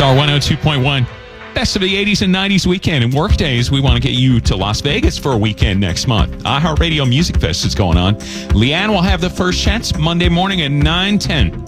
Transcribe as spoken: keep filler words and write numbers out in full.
Star one oh two point one. Best of the eighties and nineties weekend and work days. We want to get you to Las Vegas for a weekend next month. iHeartRadio Music Fest is going on. Leanne will have the first chance Monday morning at nine ten.